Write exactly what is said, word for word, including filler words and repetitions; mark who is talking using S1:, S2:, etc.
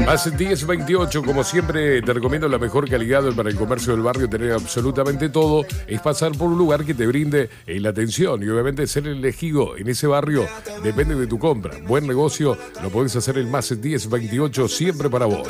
S1: Más diez veintiocho, como siempre, te recomiendo la mejor calidad para el comercio del barrio, tener absolutamente todo. Es pasar por un lugar que te brinde eh, la atención y obviamente ser elegido en ese barrio depende de tu compra. Buen negocio lo podés hacer el Más diez veintiocho siempre para vos.